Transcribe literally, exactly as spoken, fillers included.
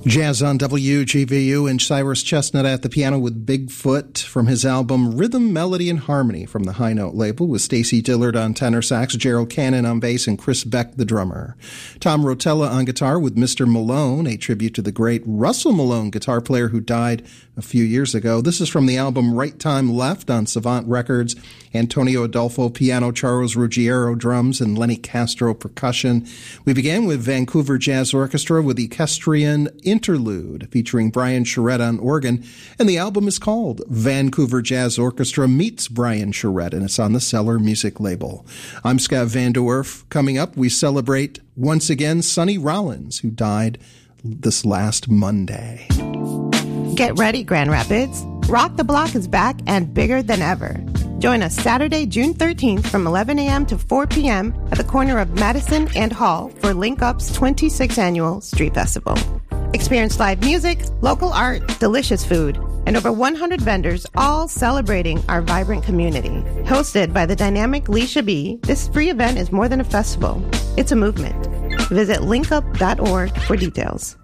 Jazz on W G V U and Cyrus Chestnut at the piano with Bigfoot from his album Rhythm, Melody, and Harmony from the High Note label, with Stacy Dillard on tenor sax, Gerald Cannon on bass, and Chris Beck the drummer. Tom Rotella on guitar with Mister Malone, a tribute to the great Russell Malone, guitar player who died a few years ago. This is from the album Right Time Left on Savant Records. Antonio Adolfo piano, Charles Ruggiero drums, and Lenny Castro percussion. We began with Vancouver Jazz Orchestra with Equestrian Interlude featuring Brian Charette on organ, and the album is called Vancouver Jazz Orchestra Meets Brian Charette, and it's on the Cellar Music label. I'm Scott Van Der Werf. Coming up, we celebrate once again Sonny Rollins, who died this last Monday. Get ready, Grand Rapids. Rock the Block is back and bigger than ever. Join us Saturday, June thirteenth from eleven a.m. to four p.m. at the corner of Madison and Hall for Link Up's twenty-sixth Annual Street Festival. Experience live music, local art, delicious food, and over one hundred vendors, all celebrating our vibrant community. Hosted by the dynamic Leisha B, this free event is more than a festival. It's a movement. Visit link up dot org for details.